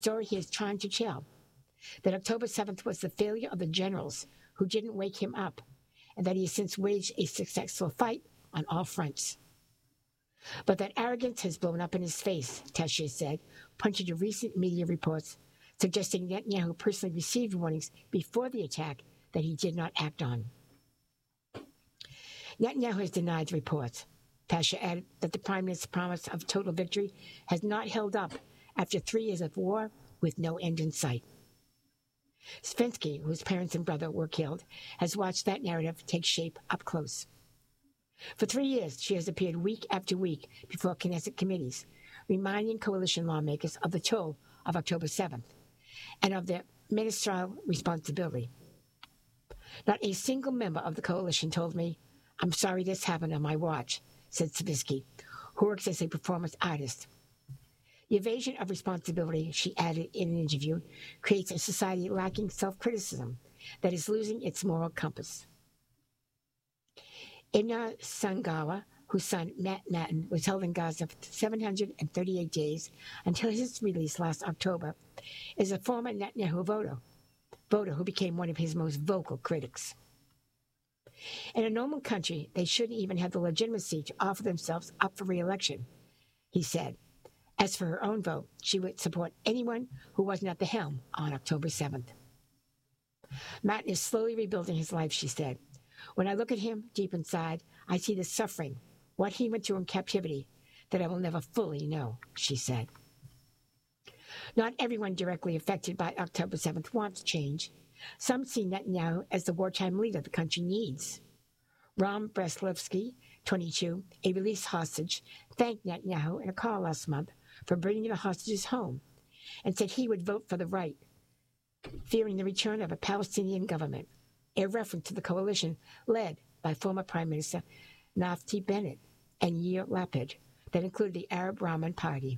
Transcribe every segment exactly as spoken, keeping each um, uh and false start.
story he is trying to tell, that October seventh was the failure of the generals who didn't wake him up, and that he has since waged a successful fight on all fronts. But that arrogance has blown up in his face, Tessier said, pointing to recent media reports suggesting Netanyahu personally received warnings before the attack that he did not act on. Netanyahu has denied the reports. Tessier added that the Prime Minister's promise of total victory has not held up after three years of war with no end in sight. Svenski, whose parents and brother were killed, has watched that narrative take shape up close. For three years, she has appeared week after week before Knesset committees, reminding coalition lawmakers of the toll of October seventh and of their ministerial responsibility. Not a single member of the coalition told me, "I'm sorry this happened on my watch," said Svenski, who works as a performance artist. The evasion of responsibility, she added in an interview, creates a society lacking self-criticism that is losing its moral compass. Imna Sangawa, whose son Matt Matten was held in Gaza for seven hundred thirty-eight days until his release last October, is a former Netanyahu voter, voter who became one of his most vocal critics. In a normal country, they shouldn't even have the legitimacy to offer themselves up for re-election, he said. As for her own vote, she would support anyone who wasn't at the helm on October seventh. Matt is slowly rebuilding his life, she said. When I look at him deep inside, I see the suffering, what he went through in captivity, that I will never fully know, she said. Not everyone directly affected by October seventh wants change. Some see Netanyahu as the wartime leader the country needs. Ram Breslevsky, twenty-two, a released hostage, thanked Netanyahu in a call last month for bringing the hostages home and said he would vote for the right, fearing the return of a Palestinian government, a reference to the coalition led by former Prime Minister Naftali Bennett and Yair Lapid that included the Arab Rahman Party.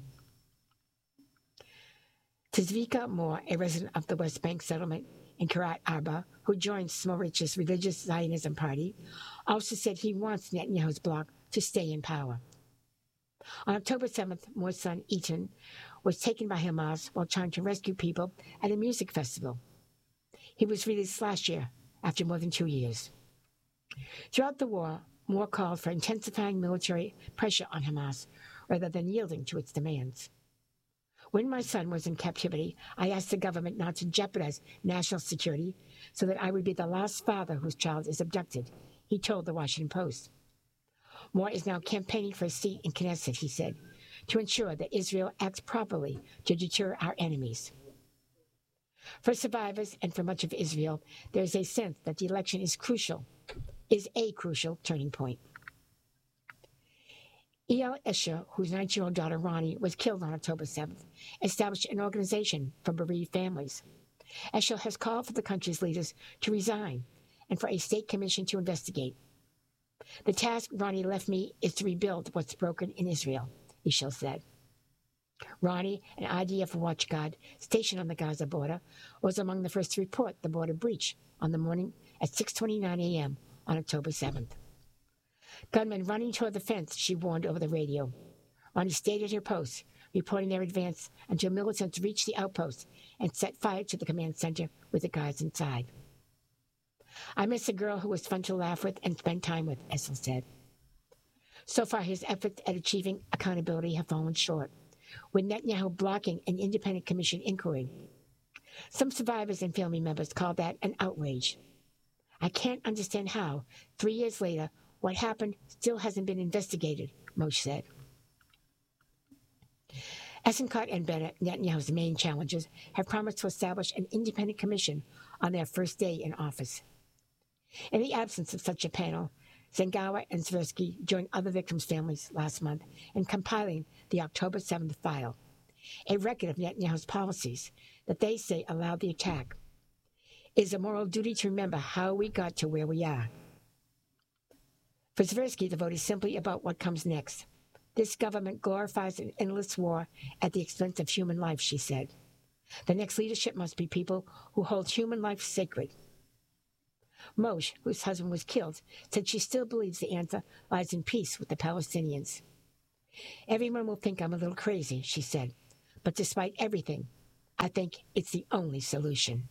Tzvika Moore, a resident of the West Bank settlement in Kiryat Arba, who joined Smotrich's religious Zionism party, also said he wants Netanyahu's bloc to stay in power. On October seventh, Moore's son, Eaton, was taken by Hamas while trying to rescue people at a music festival. He was released last year after more than two years. Throughout the war, Moore called for intensifying military pressure on Hamas rather than yielding to its demands. When my son was in captivity, I asked the government not to jeopardize national security so that I would be the last father whose child is abducted, he told the Washington Post. Moore is now campaigning for a seat in Knesset, he said, to ensure that Israel acts properly to deter our enemies. For survivors and for much of Israel, there is a sense that the election is crucial, is a crucial turning point. Eyal Esher, whose nineteen-year-old daughter Ronnie was killed on October seventh, established an organization for bereaved families. Esher has called for the country's leaders to resign and for a state commission to investigate. The task Ronnie left me is to rebuild what's broken in Israel, Esher said. Ronnie, an I D F watchguard stationed on the Gaza border, was among the first to report the border breach on the morning at six twenty-nine a.m. on October seventh. Gunmen running toward the fence, she warned over the radio. Ronnie stayed at her post, reporting their advance until militants reached the outpost and set fire to the command center with the guards inside. I miss a girl who was fun to laugh with and spend time with, Esher said. So far, his efforts at achieving accountability have fallen short, with Netanyahu blocking an independent commission inquiry. Some survivors and family members call that an outrage. I can't understand how, three years later, what happened still hasn't been investigated, Moshe said. Eisenkot and Bennett, Netanyahu's main challengers, have promised to establish an independent commission on their first day in office. In the absence of such a panel, Sangawa and Tversky joined other victims' families last month in compiling the October seventh file, a record of Netanyahu's policies that they say allowed the attack. It is a moral duty to remember how we got to where we are. For Tversky, the vote is simply about what comes next. This government glorifies an endless war at the expense of human life, she said. The next leadership must be people who hold human life sacred. Moshe, whose husband was killed, said she still believes the answer lies in peace with the Palestinians. Everyone will think I'm a little crazy, she said, but despite everything, I think it's the only solution.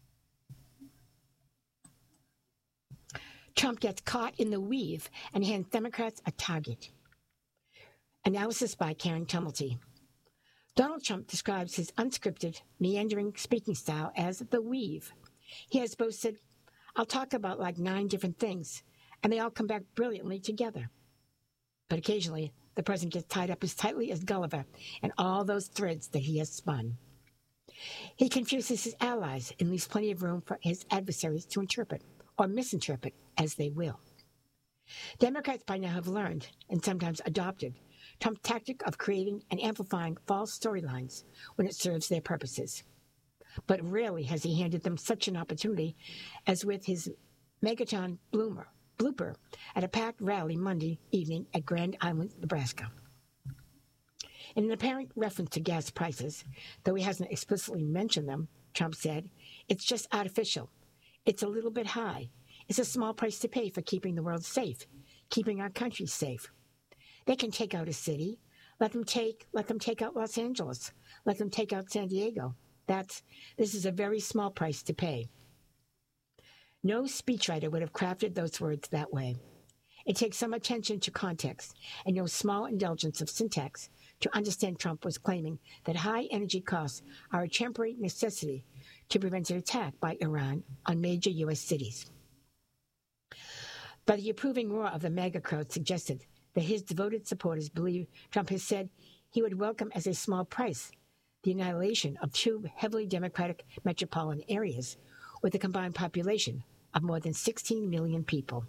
Trump gets caught in the weave and hands Democrats a target. Analysis by Karen Tumulty. Donald Trump describes his unscripted, meandering speaking style as the weave. He has boasted, I'll talk about like nine different things, and they all come back brilliantly together. But occasionally, the president gets tied up as tightly as Gulliver in all those threads that he has spun. He confuses his allies and leaves plenty of room for his adversaries to interpret or misinterpret as they will. Democrats by now have learned, and sometimes adopted, Trump's tactic of creating and amplifying false storylines when it serves their purposes. But rarely has he handed them such an opportunity as with his Megaton bloomer, blooper at a packed rally Monday evening at Grand Island, Nebraska. In an apparent reference to gas prices, though he hasn't explicitly mentioned them, Trump said, it's just artificial. It's a little bit high. It's a small price to pay for keeping the world safe, keeping our country safe. They can take out a city. Let them take, let them take out Los Angeles. Let them take out San Diego. That's, this is a very small price to pay. No speechwriter would have crafted those words that way. It takes some attention to context and no small indulgence of syntax to understand Trump was claiming that high energy costs are a temporary necessity to prevent an attack by Iran on major U S cities. But the approving roar of the MAGA crowd suggested that his devoted supporters believe Trump has said he would welcome as a small price the annihilation of two heavily Democratic metropolitan areas with a combined population of more than sixteen million people.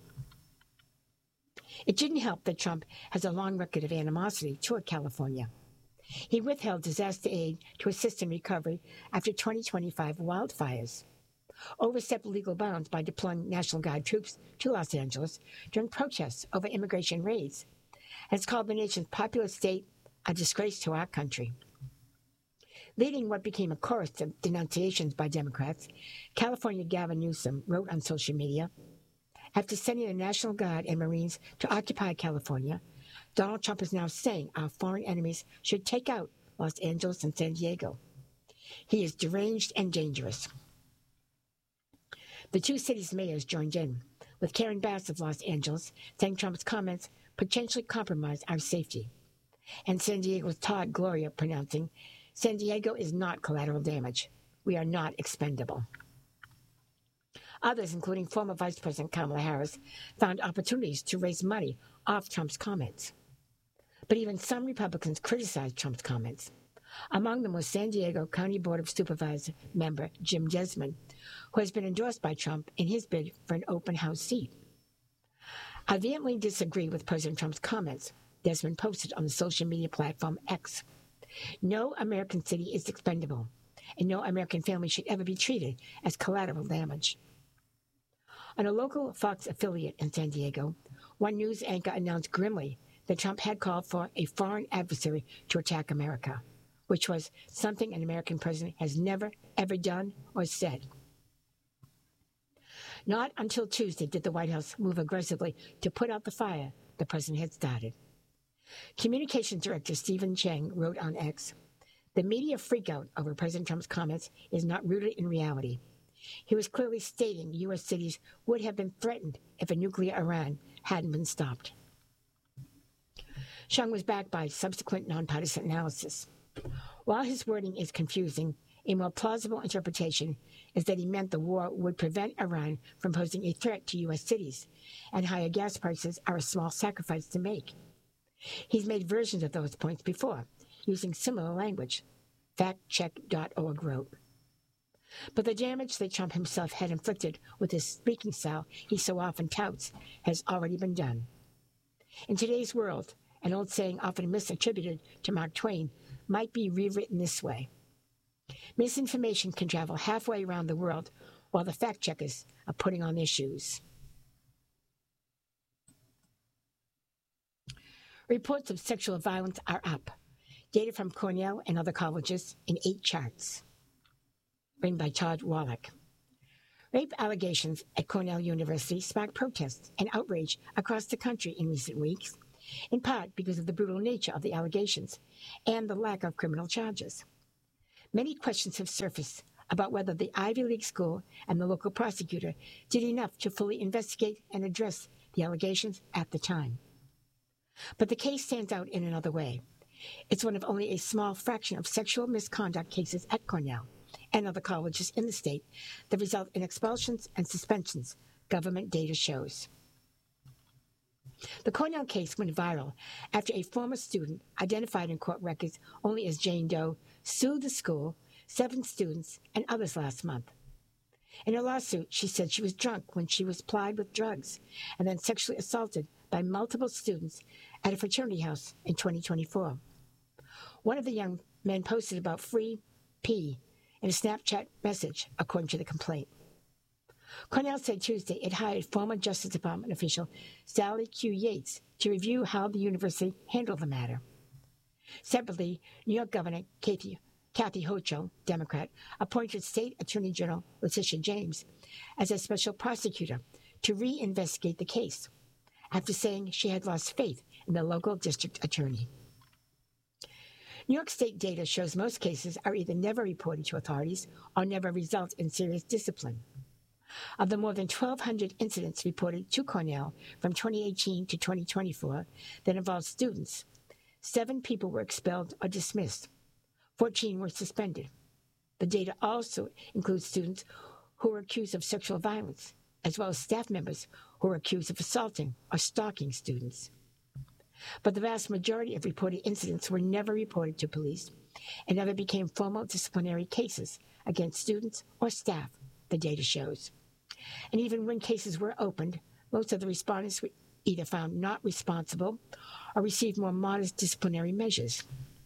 It didn't help that Trump has a long record of animosity toward California. He withheld disaster aid to assist in recovery after twenty twenty-five wildfires, overstepped legal bounds by deploying National Guard troops to Los Angeles during protests over immigration raids, and has called the nation's populous state a disgrace to our country. Leading what became a chorus of denunciations by Democrats, California Gavin Newsom wrote on social media, after sending the National Guard and Marines to occupy California, Donald Trump is now saying our foreign enemies should take out Los Angeles and San Diego. He is deranged and dangerous. The two cities' mayors joined in, with Karen Bass of Los Angeles saying Trump's comments potentially compromise our safety, and San Diego's Todd Gloria pronouncing, San Diego is not collateral damage. We are not expendable. Others, including former Vice President Kamala Harris, found opportunities to raise money off Trump's comments. But even some Republicans criticized Trump's comments. Among them was San Diego County Board of Supervisors member Jim Desmond, who has been endorsed by Trump in his bid for an open House seat. I vehemently disagree with President Trump's comments, Desmond posted on the social media platform X. No American city is expendable, and no American family should ever be treated as collateral damage. On a local Fox affiliate in San Diego, one news anchor announced grimly that Trump had called for a foreign adversary to attack America, which was something an American president has never, ever done or said. Not until Tuesday did the White House move aggressively to put out the fire the president had started. Communications Director Stephen Chang wrote on X, the media freakout over President Trump's comments is not rooted in reality. He was clearly stating U S cities would have been threatened if a nuclear Iran hadn't been stopped. Chang was backed by subsequent nonpartisan analysis. While his wording is confusing, a more plausible interpretation is that he meant the war would prevent Iran from posing a threat to U S cities, and higher gas prices are a small sacrifice to make. He's made versions of those points before, using similar language, fact check dot org wrote. But the damage that Trump himself had inflicted with his speaking style he so often touts has already been done. In today's world, an old saying often misattributed to Mark Twain might be rewritten this way. Misinformation can travel halfway around the world while the fact checkers are putting on their shoes. Reports of sexual violence are up. Data from Cornell and other colleges in eight charts. Written by Todd Wallach. Rape allegations at Cornell University sparked protests and outrage across the country in recent weeks, in part because of the brutal nature of the allegations and the lack of criminal charges. Many questions have surfaced about whether the Ivy League school and the local prosecutor did enough to fully investigate and address the allegations at the time. But the case stands out in another way. It's one of only a small fraction of sexual misconduct cases at Cornell and other colleges in the state that result in expulsions and suspensions, government data shows. The Cornell case went viral after a former student, identified in court records only as Jane Doe, sued the school, seven students, and others last month. In her lawsuit, she said she was drunk when she was plied with drugs and then sexually assaulted by multiple students at a fraternity house in twenty twenty-four. One of the young men posted about free pee in a Snapchat message, according to the complaint. Cornell said Tuesday it hired former Justice Department official Sally Q. Yates to review how the university handled the matter. Separately, New York Governor Kathy, Kathy Hochul, Democrat, appointed State Attorney General Letitia James as a special prosecutor to reinvestigate the case, after saying she had lost faith in the local district attorney. New York State data shows most cases are either never reported to authorities or never result in serious discipline. Of the more than twelve hundred incidents reported to Cornell from twenty eighteen to twenty twenty-four that involved students, seven people were expelled or dismissed. fourteen were suspended. The data also includes students who were accused of sexual violence, as well as staff members who were accused of assaulting or stalking students. But the vast majority of reported incidents were never reported to police and never became formal disciplinary cases against students or staff, the data shows. And even when cases were opened, most of the respondents were either found not responsible or received more modest disciplinary measures.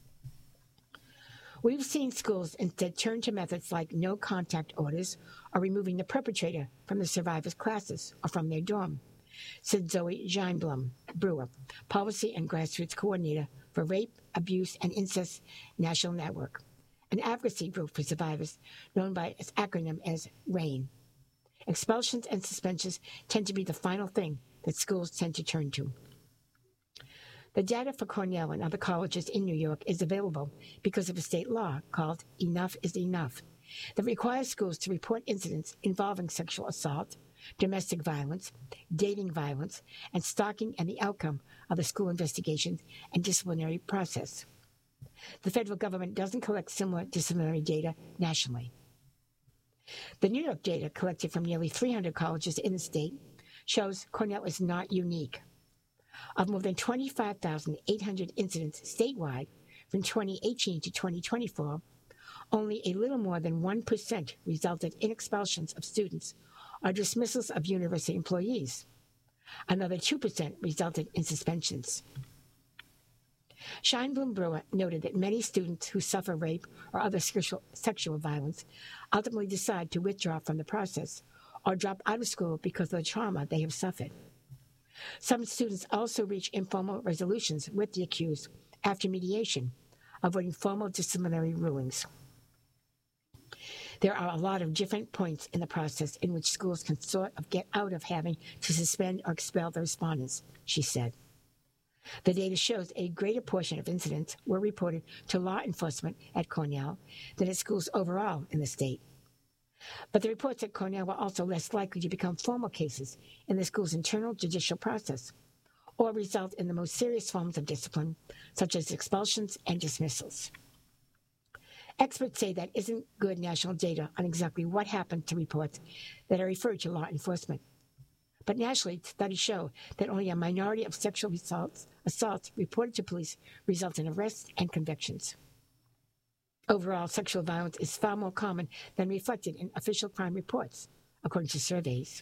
We've seen schools instead turn to methods like no-contact orders or removing the perpetrator from the survivors' classes or from their dorm, said Zoe Geinblum Brewer, Policy and Grassroots Coordinator for Rape, Abuse, and Incest National Network, an advocacy group for survivors known by its acronym as RAIN. Expulsions and suspensions tend to be the final thing that schools tend to turn to. The data for Cornell and other colleges in New York is available because of a state law called Enough is Enough that requires schools to report incidents involving sexual assault, domestic violence, dating violence, and stalking and the outcome of the school investigation and disciplinary process. The federal government doesn't collect similar disciplinary data nationally. The New York data collected from nearly three hundred colleges in the state shows Cornell is not unique. Of more than twenty-five thousand eight hundred incidents statewide from twenty eighteen to twenty twenty-four, only a little more than one percent resulted in expulsions of students or dismissals of university employees. Another two percent resulted in suspensions. Scheinblum Brewer noted that many students who suffer rape or other sexual, sexual violence ultimately decide to withdraw from the process or drop out of school because of the trauma they have suffered. Some students also reach informal resolutions with the accused after mediation, avoiding formal disciplinary rulings. There are a lot of different points in the process in which schools can sort of get out of having to suspend or expel the respondents, she said. The data shows a greater portion of incidents were reported to law enforcement at Cornell than at schools overall in the state. But the reports at Cornell were also less likely to become formal cases in the school's internal judicial process or result in the most serious forms of discipline, such as expulsions and dismissals. Experts say that isn't good national data on exactly what happened to reports that are referred to law enforcement. But nationally, studies show that only a minority of sexual assaults, assaults reported to police result in arrests and convictions. Overall, sexual violence is far more common than reflected in official crime reports, according to surveys.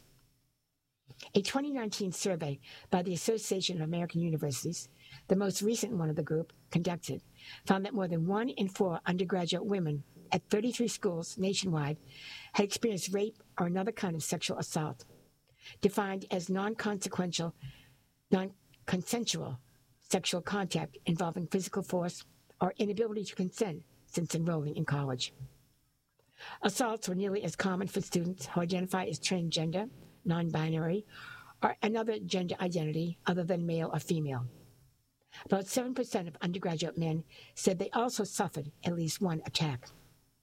A twenty nineteen survey by the Association of American Universities, the most recent one of the group conducted, found that more than one in four undergraduate women at thirty-three schools nationwide had experienced rape or another kind of sexual assault, defined as non-consequential, non-consensual sexual contact involving physical force or inability to consent since enrolling in college. Assaults were nearly as common for students who identify as transgender, non-binary, or another gender identity other than male or female. About seven percent of undergraduate men said they also suffered at least one attack.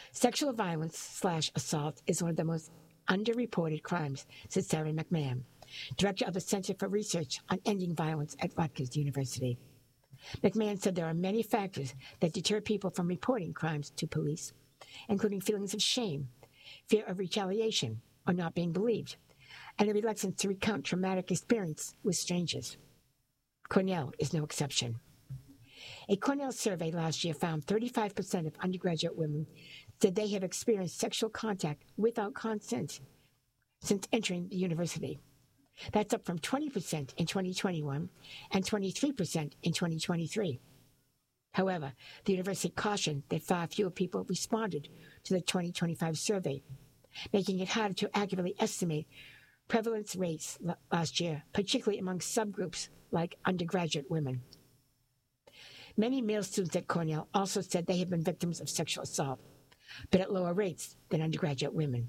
Sexual violence slash assault is one of the most underreported crimes, said Sarah McMahon, director of the Center for Research on Ending Violence at Rutgers University. McMahon said there are many factors that deter people from reporting crimes to police, including feelings of shame, fear of retaliation, or not being believed, and a reluctance to recount traumatic experience with strangers. Cornell is no exception. A Cornell survey last year found thirty-five percent of undergraduate women said they have experienced sexual contact without consent since entering the university. That's up from twenty percent in twenty twenty-one and twenty-three percent in twenty twenty-three. However, the university cautioned that far fewer people responded to the twenty twenty-five survey, making it harder to accurately estimate prevalence rates last year, particularly among subgroups like undergraduate women. Many male students at Cornell also said they have been victims of sexual assault, but at lower rates than undergraduate women.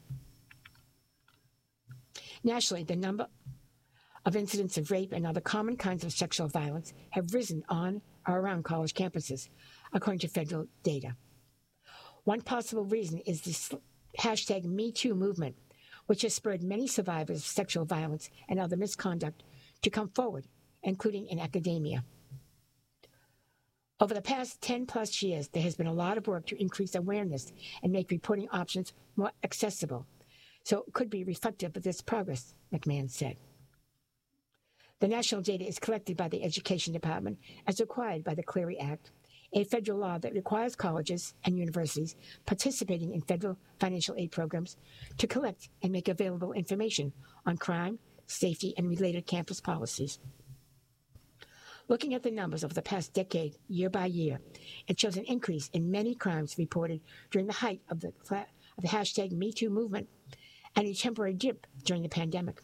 Nationally, the number of incidents of rape and other common kinds of sexual violence have risen on or around college campuses, according to federal data. One possible reason is the hashtag Me Too movement, which has spurred many survivors of sexual violence and other misconduct to come forward, including in academia. Over the past ten plus years, there has been a lot of work to increase awareness and make reporting options more accessible, so it could be reflective of this progress, McMahon said. The national data is collected by the Education Department as required by the Clery Act, a federal law that requires colleges and universities participating in federal financial aid programs to collect and make available information on crime, safety, and related campus policies. Looking at the numbers over the past decade, year by year, it shows an increase in many crimes reported during the height of the, of the hashtag Me Too movement and a temporary dip during the pandemic.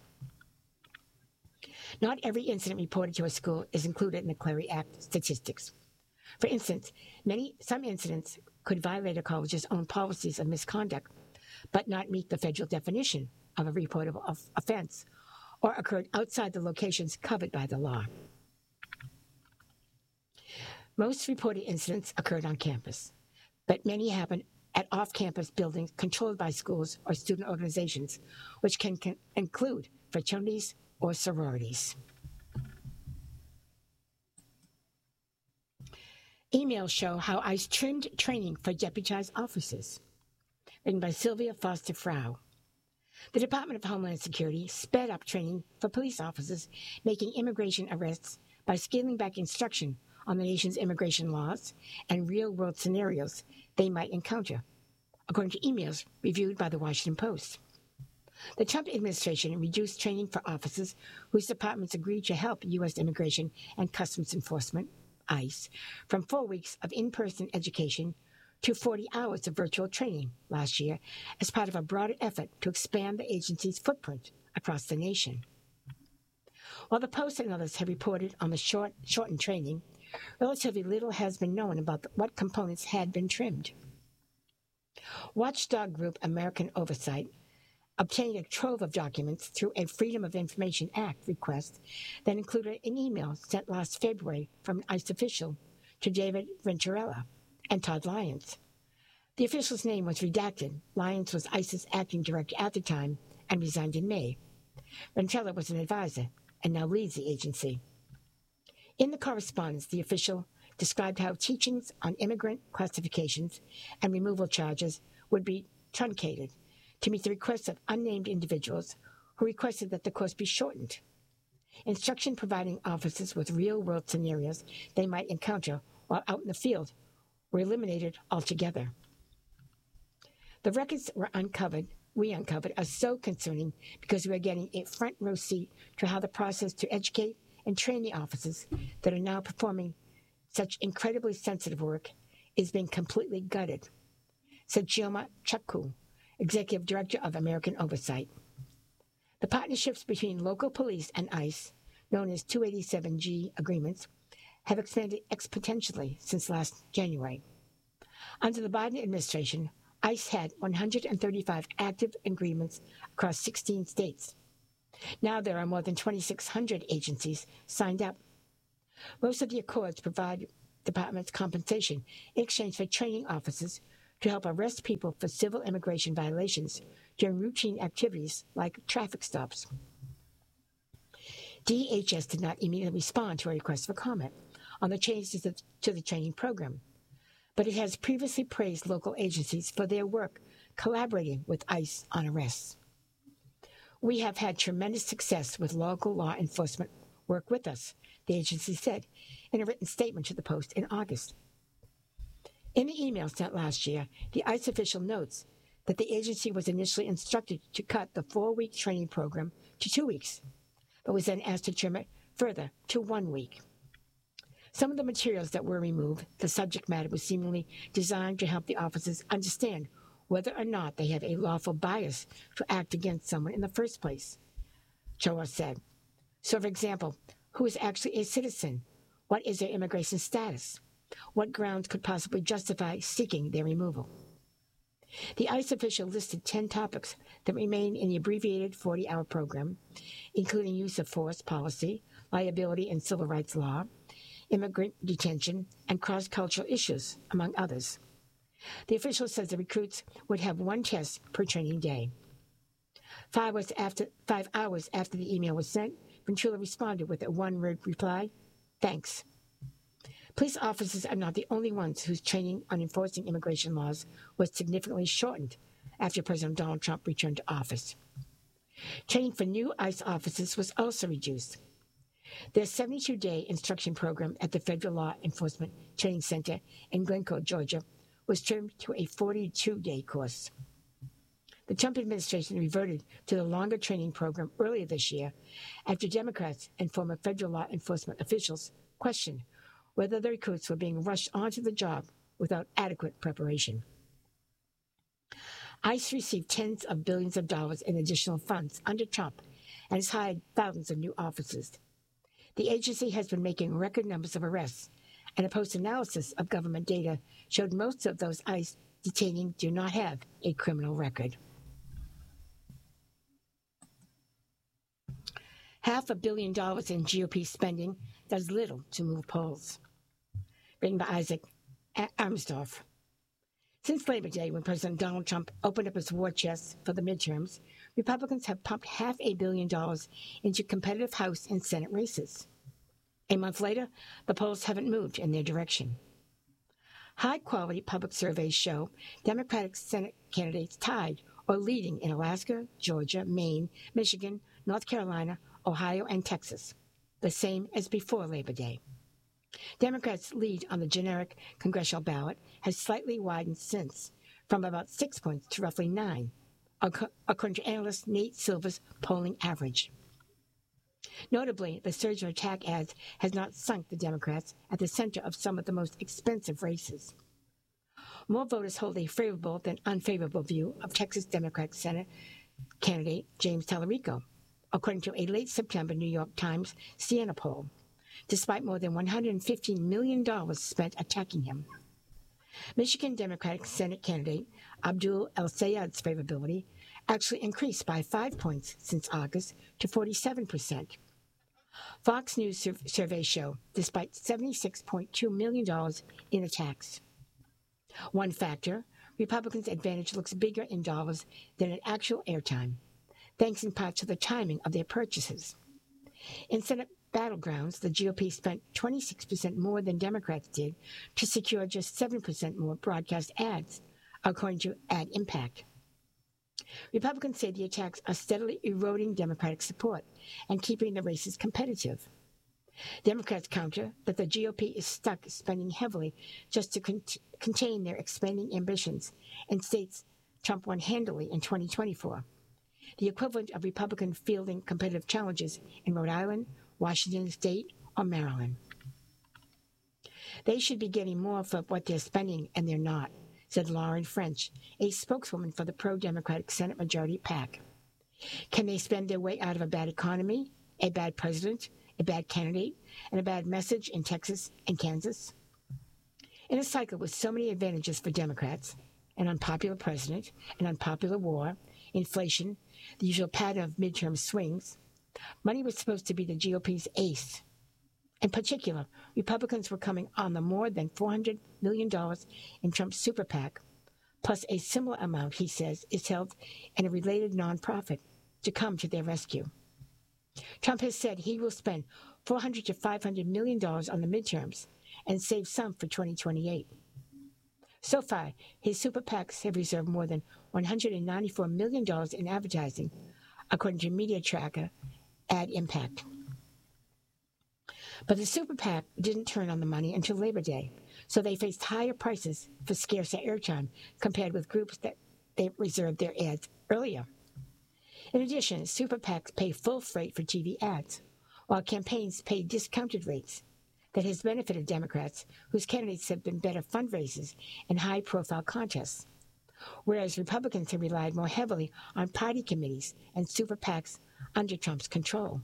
Not every incident reported to a school is included in the Clery Act statistics. For instance, many some incidents could violate a college's own policies of misconduct, but not meet the federal definition of a reportable offense, or occurred outside the locations covered by the law. Most reported incidents occurred on campus, but many happened at off-campus buildings controlled by schools or student organizations, which can, can include fraternities or sororities. Emails show how ICE trimmed training for deputized officers, written by Sylvia Foster Frau. The Department of Homeland Security sped up training for police officers making immigration arrests by scaling back instruction on the nation's immigration laws and real-world scenarios they might encounter, according to emails reviewed by the Washington Post. The Trump administration reduced training for officers whose departments agreed to help U S Immigration and Customs Enforcement, ICE, from four weeks of in-person education to forty hours of virtual training last year as part of a broader effort to expand the agency's footprint across the nation. While the Post and others have reported on the short, shortened training, relatively little has been known about the, what components had been trimmed. Watchdog group American Oversight obtained a trove of documents through a Freedom of Information Act request that included an email sent last February from an ICE official to David Venturella and Todd Lyons. The official's name was redacted. Lyons was ICE's acting director at the time and resigned in May. Venturella was an advisor and now leads the agency. In the correspondence, the official described how teachings on immigrant classifications and removal charges would be truncated to meet the requests of unnamed individuals who requested that the course be shortened. Instruction providing officers with real-world scenarios they might encounter while out in the field were eliminated altogether. The records were uncovered, we uncovered, are so concerning because we are getting a front-row seat to how the process to educate and train the officers that are now performing such incredibly sensitive work is being completely gutted, said Chioma Chukwu, Executive Director of American Oversight. The partnerships between local police and ICE, known as two eighty-seven G agreements, have expanded exponentially since last January. Under the Biden administration, ICE had one hundred thirty-five active agreements across sixteen states. Now there are more than twenty-six hundred agencies signed up. Most of the accords provide departments compensation in exchange for training officers to help arrest people for civil immigration violations during routine activities like traffic stops. D H S did not immediately respond to a request for comment on the changes to the training program, but it has previously praised local agencies for their work collaborating with ICE on arrests. We have had tremendous success with local law enforcement work with us, the agency said in a written statement to the Post in August. In the email sent last year, the ICE official notes that the agency was initially instructed to cut the four-week training program to two weeks, but was then asked to trim it further to one week. Some of the materials that were removed, the subject matter was seemingly designed to help the officers understand whether or not they have a lawful bias to act against someone in the first place, Choa said. So, for example, who is actually a citizen? What is their immigration status? What grounds could possibly justify seeking their removal? The ICE official listed ten topics that remain in the abbreviated forty-hour program, including use of force policy, liability and civil rights law, immigrant detention, and cross-cultural issues, among others. The official says the recruits would have one test per training day. Five hours after, five hours after the email was sent, Ventura responded with a one-word reply, "Thanks." Police officers are not the only ones whose training on enforcing immigration laws was significantly shortened after President Donald Trump returned to office. Training for new ICE officers was also reduced. Their seventy-two day instruction program at the Federal Law Enforcement Training Center in Glencoe, Georgia, was trimmed to a forty-two day course. The Trump administration reverted to the longer training program earlier this year after Democrats and former federal law enforcement officials questioned whether the recruits were being rushed onto the job without adequate preparation. ICE received tens of billions of dollars in additional funds under Trump and has hired thousands of new officers. The agency has been making record numbers of arrests, and a post-analysis of government data showed most of those ICE detaining do not have a criminal record. Half a billion dollars in G O P spending does little to move polls. Written by Isaac Armstorff. Since Labor Day, when President Donald Trump opened up his war chest for the midterms, Republicans have pumped half a billion dollars into competitive House and Senate races. A month later, the polls haven't moved in their direction. High-quality public surveys show Democratic Senate candidates tied or leading in Alaska, Georgia, Maine, Michigan, North Carolina, Ohio, and Texas, the same as before Labor Day. Democrats' lead on the generic congressional ballot has slightly widened since, from about six points to roughly nine, according to analyst Nate Silver's polling average. Notably, the surge of attack ads has not sunk the Democrats at the center of some of the most expensive races. More voters hold a favorable than unfavorable view of Texas Democratic Senate candidate James Tallarico, according to a late September New York Times Siena poll, despite more than one hundred fifteen million dollars spent attacking him. Michigan Democratic Senate candidate Abdul El-Sayed's favorability actually increased by five points since August to forty-seven percent. Fox News sur- surveys show, despite seventy-six point two million dollars in attacks. One factor, Republicans' advantage looks bigger in dollars than in actual airtime, thanks in part to the timing of their purchases. In Senate battlegrounds, the G O P spent twenty-six percent more than Democrats did to secure just seven percent more broadcast ads, according to Ad Impact. Republicans say the attacks are steadily eroding Democratic support and keeping the races competitive. Democrats counter that the G O P is stuck spending heavily just to con- contain their expanding ambitions in states Trump won handily in twenty twenty-four, the equivalent of Republican fielding competitive challenges in Rhode Island, Washington State, or Maryland. They should be getting more for what they're spending, and they're not, said Lauren French, a spokeswoman for the pro-Democratic Senate Majority PAC. Can they spend their way out of a bad economy, a bad president, a bad candidate, and a bad message in Texas and Kansas? In a cycle with so many advantages for Democrats, an unpopular president, an unpopular war, inflation, the usual pattern of midterm swings, money was supposed to be the G O P's ace. In particular, Republicans were coming on the more than four hundred million dollars in Trump's super PAC, plus a similar amount, he says, is held in a related nonprofit to come to their rescue. Trump has said he will spend four hundred to five hundred million dollars on the midterms and save some for twenty twenty-eight. So far, his super PACs have reserved more than one hundred ninety-four million dollars in advertising, according to media tracker Ad Impact. But the super PAC didn't turn on the money until Labor Day, so they faced higher prices for scarcer airtime compared with groups that they reserved their ads earlier. In addition, super PACs pay full freight for T V ads, while campaigns pay discounted rates. That has benefited Democrats whose candidates have been better fundraisers in high-profile contests, whereas Republicans have relied more heavily on party committees and super PACs under Trump's control.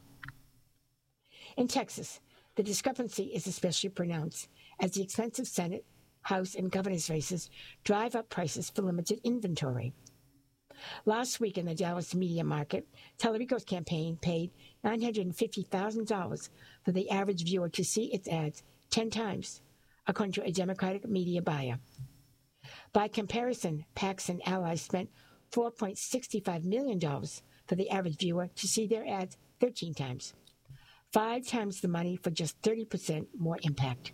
In Texas, the discrepancy is especially pronounced as the expensive Senate, House, and governor's races drive up prices for limited inventory. Last week in the Dallas media market, Telerico's campaign paid nine hundred fifty thousand dollars for the average viewer to see its ads ten times, according to a Democratic media buyer. By comparison, PACs and allies spent four point six five million dollars for the average viewer to see their ads thirteen times, five times the money for just thirty percent more impact.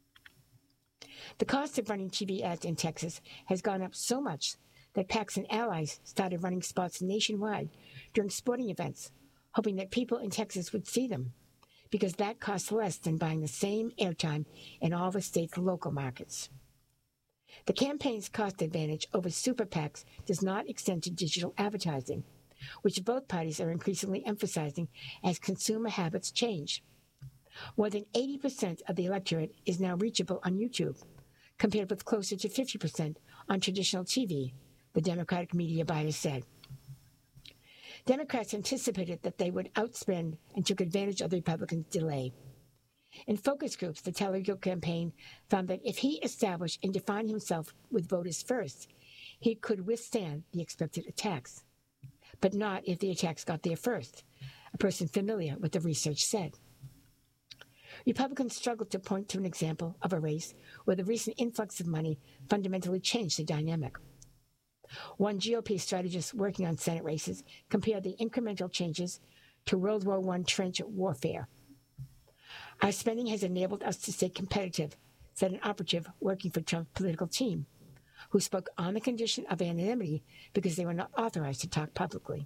The cost of running T V ads in Texas has gone up so much that PACs and allies started running spots nationwide during sporting events, hoping that people in Texas would see them, because that costs less than buying the same airtime in all the state's local markets. The campaign's cost advantage over super PACs does not extend to digital advertising, which both parties are increasingly emphasizing as consumer habits change. More than eighty percent of the electorate is now reachable on YouTube, compared with closer to fifty percent on traditional T V, the Democratic media buyer said. Democrats anticipated that they would outspend and took advantage of the Republicans' delay. In focus groups, the Telerico campaign found that if he established and defined himself with voters first, he could withstand the expected attacks, but not if the attacks got there first, a person familiar with the research said. Republicans struggled to point to an example of a race where the recent influx of money fundamentally changed the dynamic. One G O P strategist working on Senate races compared the incremental changes to World War One trench warfare. Our spending has enabled us to stay competitive, said an operative working for Trump's political team, who spoke on the condition of anonymity because they were not authorized to talk publicly.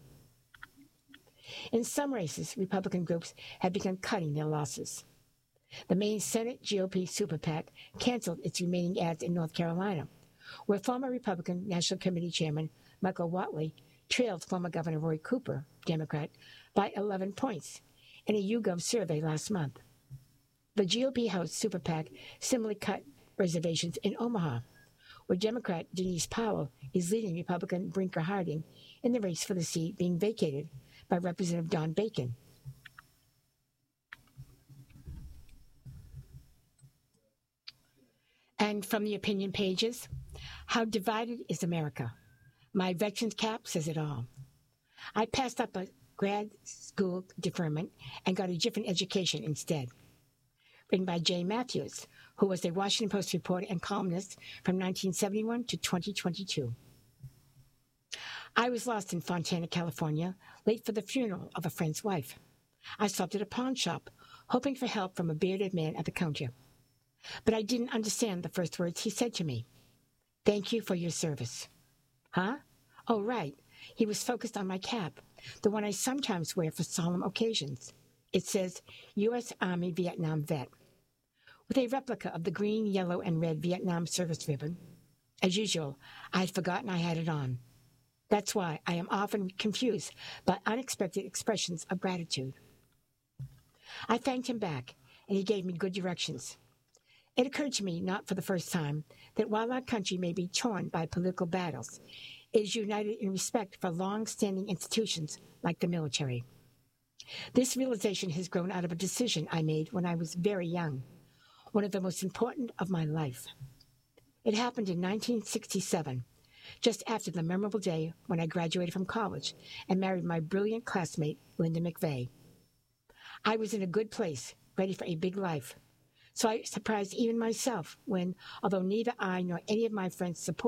In some races, Republican groups have begun cutting their losses. The main Senate G O P super PAC canceled its remaining ads in North Carolina, where former Republican National Committee Chairman Michael Whatley trailed former Governor Roy Cooper, Democrat, by eleven points in a YouGov survey last month. The G O P House super PAC similarly cut reservations in Omaha, where Democrat Denise Powell is leading Republican Brinker Harding in the race for the seat being vacated by Representative Don Bacon. And from the opinion pages, how divided is America? My veterans cap says it all. I passed up a grad school deferment and got a different education instead. Written by Jay Matthews, who was a Washington Post reporter and columnist from nineteen seventy-one to twenty twenty-two. I was lost in Fontana, California, late for the funeral of a friend's wife. I stopped at a pawn shop, hoping for help from a bearded man at the counter. But I didn't understand the first words he said to me. Thank you for your service. Huh? Oh, right. He was focused on my cap, the one I sometimes wear for solemn occasions. It says U S Army Vietnam Vet, with a replica of the green, yellow, and red Vietnam service ribbon. As usual, I had forgotten I had it on. That's why I am often confused by unexpected expressions of gratitude. I thanked him back, and he gave me good directions. It occurred to me, not for the first time, that while our country may be torn by political battles, it is united in respect for long-standing institutions like the military. This realization has grown out of a decision I made when I was very young, one of the most important of my life. It happened in nineteen sixty-seven, just after the memorable day when I graduated from college and married my brilliant classmate, Linda McVeigh. I was in a good place, ready for a big life. So I surprised even myself when, although neither I nor any of my friends supported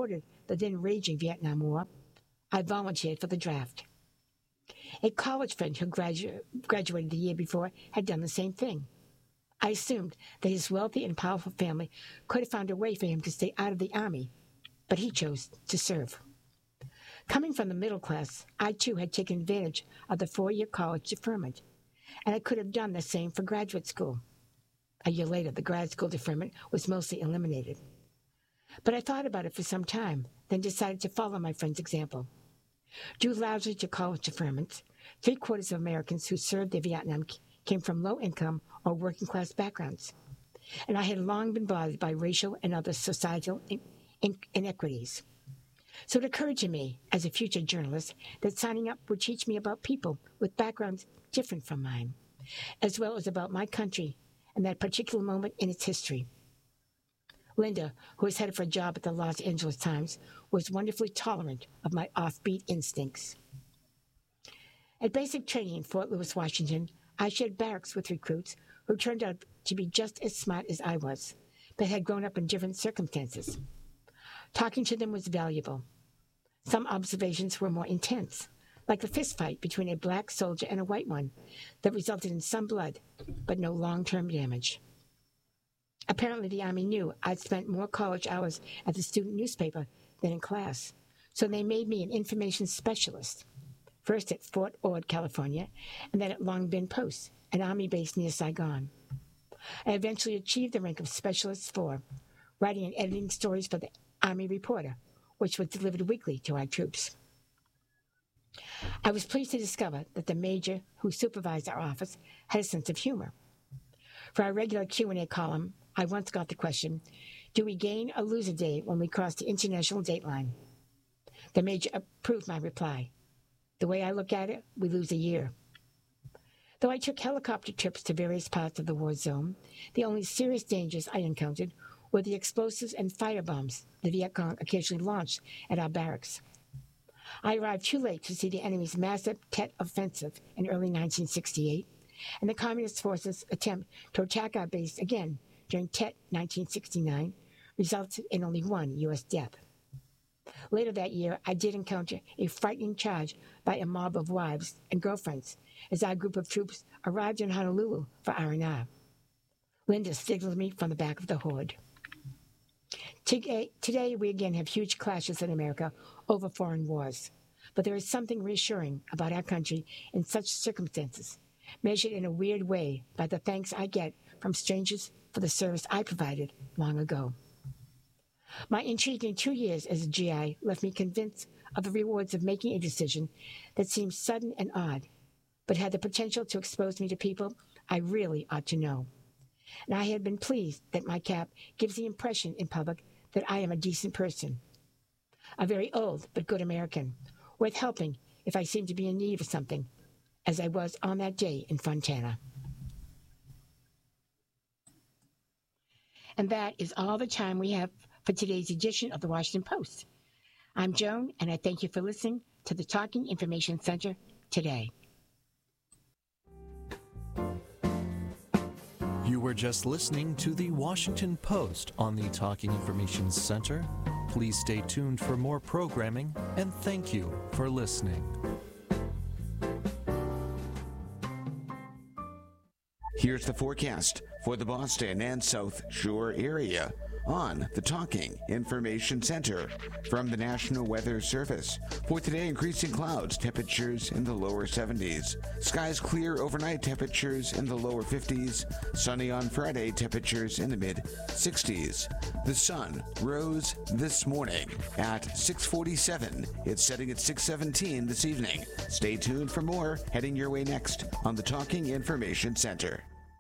the then raging Vietnam War, I volunteered for the draft. A college friend who gradu- graduated the year before had done the same thing. I assumed that his wealthy and powerful family could have found a way for him to stay out of the Army, but he chose to serve. Coming from the middle class, I too had taken advantage of the four-year college deferment, and I could have done the same for graduate school. A year later, the grad school deferment was mostly eliminated. But I thought about it for some time, then decided to follow my friend's example. Due largely to college deferments, three-quarters of Americans who served in Vietnam came from low-income or working-class backgrounds, and I had long been bothered by racial and other societal in- in- inequities. So it occurred to me, as a future journalist, that signing up would teach me about people with backgrounds different from mine, as well as about my country and that particular moment in its history. Linda, who was headed for a job at the Los Angeles Times, was wonderfully tolerant of my offbeat instincts. At basic training in Fort Lewis, Washington, I shared barracks with recruits who turned out to be just as smart as I was, but had grown up in different circumstances. Talking to them was valuable. Some observations were more intense, like the fistfight between a black soldier and a white one that resulted in some blood, but no long-term damage. Apparently, the Army knew I'd spent more college hours at the student newspaper than in class, so they made me an information specialist, first at Fort Ord, California, and then at Long Binh Post, an Army base near Saigon. I eventually achieved the rank of Specialist four, writing and editing stories for the Army Reporter, which was delivered weekly to our troops. I was pleased to discover that the major who supervised our office had a sense of humor. For our regular Q and A column, I once got the question, do we gain or lose a day when we cross the international date line? The major approved my reply. The way I look at it, we lose a year. Though I took helicopter trips to various parts of the war zone, the only serious dangers I encountered were the explosives and firebombs the Viet Cong occasionally launched at our barracks. I arrived too late to see the enemy's massive Tet Offensive in early nineteen sixty-eight, and the Communist forces' attempt to attack our base again during Tet nineteen sixty-nine resulted in only one U S death. Later that year, I did encounter a frightening charge by a mob of wives and girlfriends as our group of troops arrived in Honolulu for R and R. Linda signaled me from the back of the horde. Today, today, we again have huge clashes in America over foreign wars, but there is something reassuring about our country in such circumstances, measured in a weird way by the thanks I get from strangers for the service I provided long ago. My intriguing two years as a G I left me convinced of the rewards of making a decision that seemed sudden and odd, but had the potential to expose me to people I really ought to know. And I had been pleased that my cap gives the impression in public that I am a decent person, a very old but good American, worth helping if I seem to be in need of something, as I was on that day in Fontana. And that is all the time we have for today's edition of the Washington Post. I'm Joan, and I thank you for listening to the Talking Information Center today. You were just listening to the Washington Post on the Talking Information Center. Please stay tuned for more programming, and thank you for listening. Here's the forecast for the Boston and South Shore area on the Talking Information Center from the National Weather Service. For today, increasing clouds, temperatures in the lower seventies. Skies clear overnight, temperatures in the lower fifties. Sunny on Friday, temperatures in the mid sixties. The sun rose this morning at six forty-seven. It's setting at six seventeen this evening. Stay tuned for more heading your way next on the Talking Information Center.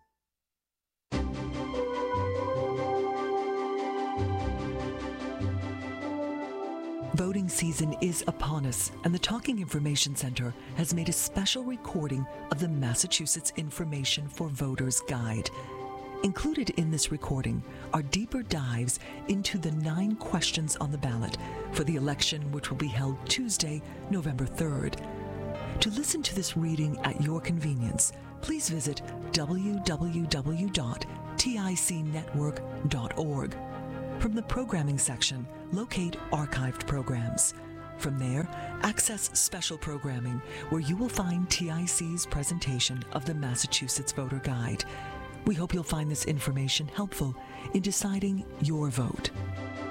Voting season is upon us, and the Talking Information Center has made a special recording of the Massachusetts Information for Voters Guide. Included in this recording are deeper dives into the nine questions on the ballot for the election, which will be held Tuesday, November third. To listen to this reading at your convenience, please visit w w w dot tic network dot org. From the programming section, locate archived programs. From there, access special programming, where you will find T I C's presentation of the Massachusetts Voter Guide. We hope you'll find this information helpful in deciding your vote.